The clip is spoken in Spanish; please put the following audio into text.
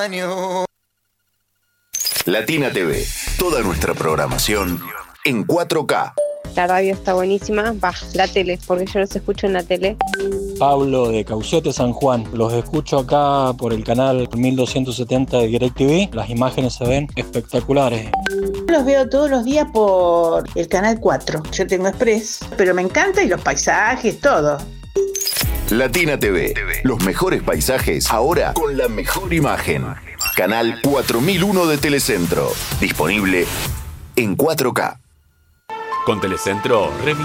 Latina TV, toda nuestra programación en 4K. La radio está buenísima, la tele, porque yo los escucho en la tele. Pablo de Caucete, San Juan. Los escucho acá por el canal 1270 de DirecTV. Las imágenes se ven espectaculares. Los veo todos los días por el canal 4. Yo tengo Express, pero me encanta y los paisajes, todo. Latina TV, los mejores paisajes ahora con la mejor imagen. Canal 4001 de Telecentro, disponible en 4K. Con Telecentro,